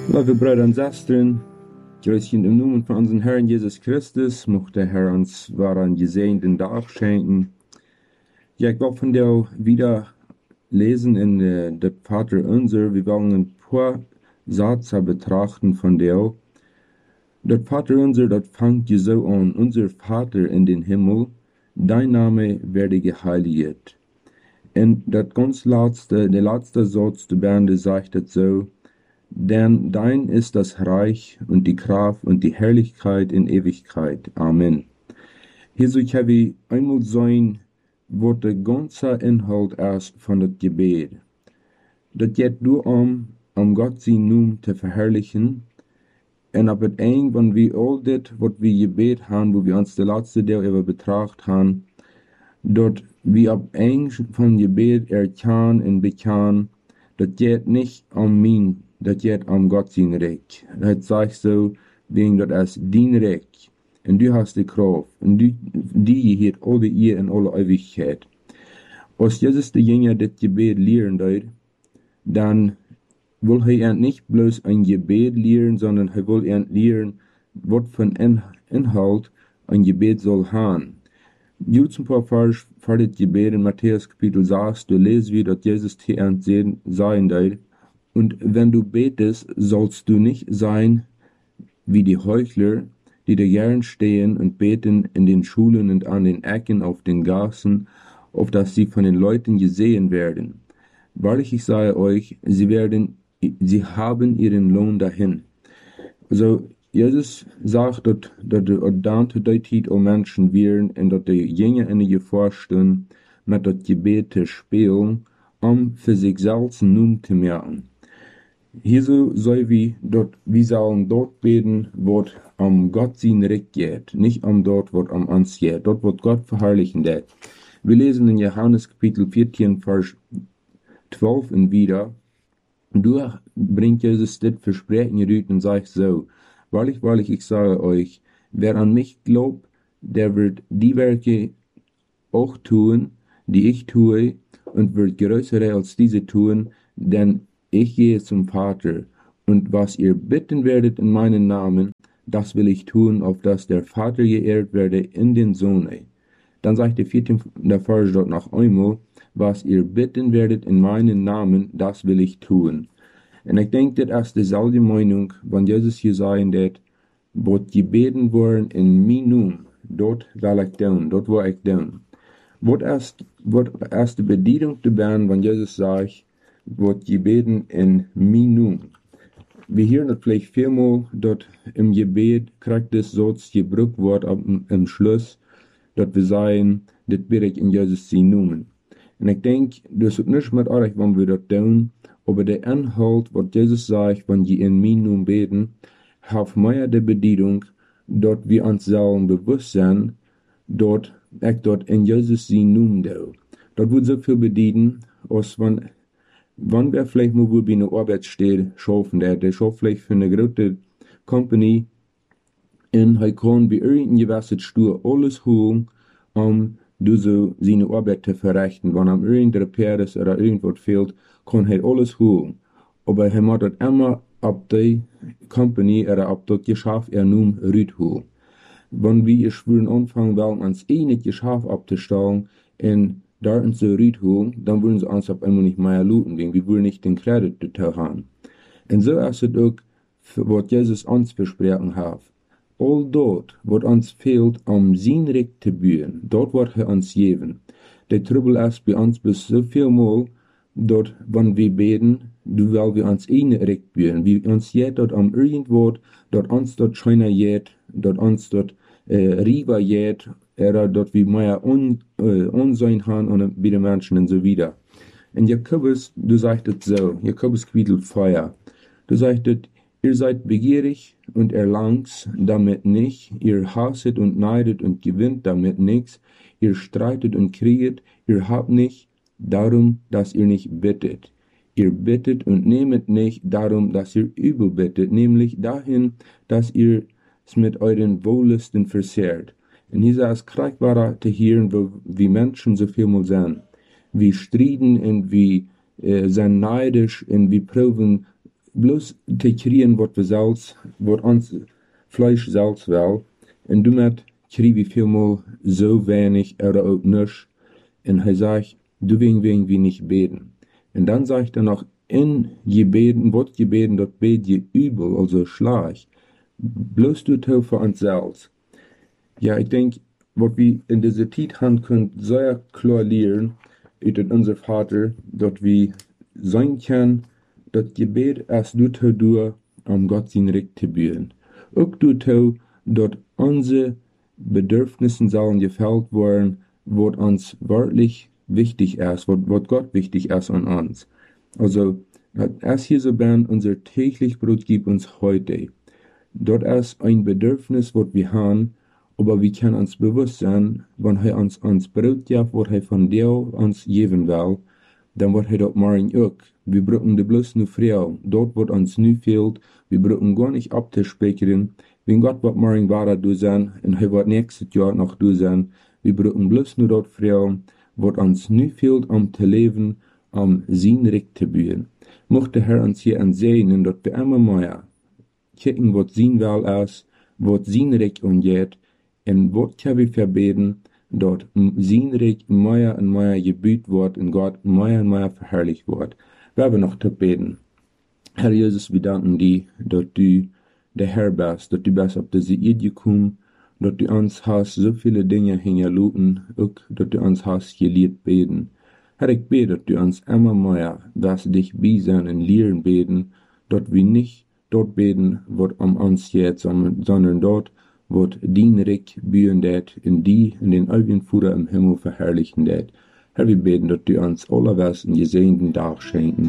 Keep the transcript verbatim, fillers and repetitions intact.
Liebe Brüder und Schwestern, Grüßchen im Namen von unserem Herrn Jesus Christus, mochte der Herr uns einen gesegneten Tag schenken. Ja, ich will von dir wieder lesen in äh, das Vater Unser. Wir wollen ein paar Sätze betrachten von dir. Das Vater Unser, das fängt ja so an: Unser Vater in den Himmel, dein Name werde geheiligt. Und das ganz letzte, der letzte Satz der Bände sagt das so: Denn dein ist das Reich und die Kraft und die Herrlichkeit in Ewigkeit. Amen. Hier soll ich habe einmal sein, was der ganze Inhalt ist von das Gebet. Das geht nur um, um Gott sein Namen zu verherrlichen. Und ab het eind, wenn wir all das, was wir gebet haben, wo wir uns der letzte Teil über betrachtet haben, dort wir ab eind von Gebet erkennen und bekennen, das geht nicht um mich, das geht um Gott sein Reich. Das sagt so, wegen das ist dein Reich. Und du hast die Kraft. Und du, die hat alle ihr in alle Ewigkeit. Als Jesus der Jünger das Gebet lehren wird, dann will er nicht bloß ein Gebet lehren, sondern er will er lehren, was für ein Inhalt ein Gebet soll haben. Jetzt ein paar Vers für das Gebet in Matthäus Kapitel sechs, du lest wie, dass Jesus hier sein wird. Und wenn du betest, sollst du nicht sein wie die Heuchler, die da gern stehen und beten in den Schulen und an den Ecken auf den Gassen, auf dass sie von den Leuten gesehen werden. Wahrlich, ich sage euch, sie werden, sie haben ihren Lohn dahin. Also, Jesus sagt, dass, dass die ordnete Zeit auch Menschen wären und dass die Jünger in die Gefahr stehen, mit das Gebet zu spielen, um für sich selbst einen Namen zu merken. Hier so soll wie dort, wir sollen dort beten, wo um Gott sein Recht geht, nicht um dort, wo um uns geht, dort, wo Gott verherrlichen wird. Wir lesen in Johannes Kapitel vierzehn, Vers zwölf und wieder, du bringt Jesus das Versprechen gerührt und sagt so: Wahrlich, wahrlich, ich sage euch, wer an mich glaubt, der wird die Werke auch tun, die ich tue, und wird größere als diese tun, denn ich gehe zum Vater, und was ihr bitten werdet in meinen Namen, das will ich tun, auf dass der Vater geehrt werde in den Sohn. Dann sagt der vierte, der Vers dort noch einmal: Was ihr bitten werdet in meinen Namen, das will ich tun. Und ich denke, das ist dieselbe Meinung, wenn Jesus hier sagen wird, was die beten wollen in mein Namen, dort will ich tun, dort will ich tun. Was ist, was ist die Bedienung zu werden, wenn Jesus sagt, was die beten in mein Namen? Wir hören das vielleicht viermal, dort im Gebet kriegt das Satz gebraucht wird im Schluss, dass wir sagen, das bete ich in Jesus sein Namen. Und ich denke, das ist nicht mit euch, wenn wir das tun, aber der Inhalt, was Jesus sagt, wenn die in mein Namen beten, hat mehr die Bedienung, dort wir uns selber bewusst sind, dort ich dort in Jesus sein Namen tue. Dort wird so viel bedienen, als wenn, wenn wir vielleicht mal wo bei einer Arbeitsstelle schaffen, der, der schafft vielleicht für eine große Company, und er kann bei irgendeinem gewissen Stuhl alles holen, um diese seine Arbeit zu verrichten. Wenn ihm irgendein Repair ist oder irgendwas fehlt, kann er alles holen. Aber er muss das immer ab die Company oder ab das Geschäft er nun rüberholen. Wenn wir schwuren anfangen wollen, uns eh nicht Geschäft abzustellen und da uns so rüberholen, dann wollen sie uns auf einmal nicht mehr looten, wegen wir wollen nicht den Kredit dazu haben. Und so ist es auch, was Jesus uns versprochen hat. All dort, was uns fehlt, um sein Recht zu bühen, dort wird er uns geben. Der Trouble ist bei uns bis so viel Mal, dort, wenn wir beten, du weil wir uns ein Recht bühen. Wie uns jet dort am irgendwo, dort uns dort China jet, dort uns dort äh, Riva jet, oder dort wie mehr un, äh, unsein haben und bei den Menschen und so wieder. Und Jakobus, du sagtest so, Jakobus Kapitel vier, du sagtest, ihr seid begierig und erlangt damit nicht, ihr hasset und neidet und gewinnt damit nichts, ihr streitet und krieget, ihr habt nicht, darum, dass ihr nicht bittet. Ihr bittet und nehmet nicht, darum, dass ihr übel bittet, nämlich dahin, dass ihr es mit euren Wohllüsten versehrt. Und hier ist es kriegbarer zu hören, wo wie Menschen so viel mal sind. Wie striden und wie äh, sind neidisch und wie proben bloß te kriegen, wat wir selbst, wat uns Fleisch selbst will, und damit kriegen wir vielmal so wenig oder auch nichts. Und er sagt, du wegen wegen wir nicht beten. Und dann sagt er noch, in Gebeten, wat Gebeten, dort bet je übel, also schlag. Bloß du tau für uns selbst. Ja, ich denke, was wir in dieser Zeit haben können, sehr klar lernen, ist unser Vater, dass wir sein können, das Gebet erst du tau du, um Gott sein Recht zu bühen. Auch du tau, dass unsere Bedürfnisse sollen gefällt werden, was uns wirklich wichtig ist, was, was Gott wichtig ist an uns. Also, als hier so bin, unser täglich Brot gibt uns heute. Dort ist ein Bedürfnis, was wir haben, aber wir können uns bewusst sein, wenn er uns ans Brot gibt, was er von dir uns geben will, dann wird er dort morgen auch. Wir brauchen bloß nur früh. Dort, wo uns nu fehlt, wir brauchen gar nicht abzuspeichern. Wenn Gott wird morgen weiter du sein, und er wird nächstes Jahr noch du sein, wir brauchen bloß nur dort früh, wo uns nu fehlt, um zu leben, um sein Recht zu bühen. Mochte der Herr uns hier ansehen, dass wir immer mehr kicken, was sein Will ist, was sein Recht angeht, und was können wir verbeten, dort sein Recht mehr und mehr gebüht wird und Gott mehr und mehr verherrlicht wird. Wir haben noch zu beten. Herr Jesus, wir danken dir, dass du der Herr bist, dass du bist auf diese Erde gekommen, dass du uns hast so viele Dinge hingeluten, auch dass du uns hast gelehrt beten. Herr, ich bete, dass du uns immer mehr, dass dich bei sein und lehren beten, dass wir nicht dort beten, was um uns geht, sondern, sondern dort, was dein Recht bühen det, in die, in den ewigen Vater im Himmel verherrlichen det. Herr, wir beten, dass du uns allerbesten gesegneten Tag schenken.